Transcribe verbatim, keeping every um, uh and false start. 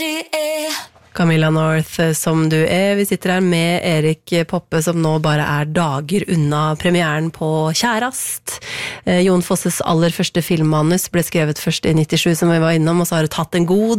Camilla North, som du er. Vi sitter her med Erik Poppe, som nå bare er dager unna premieren på Kjærast. Eh, Jon Fosses aller første filmmanus ble skrevet først i nittisju, som vi var innom, og så har det tatt en god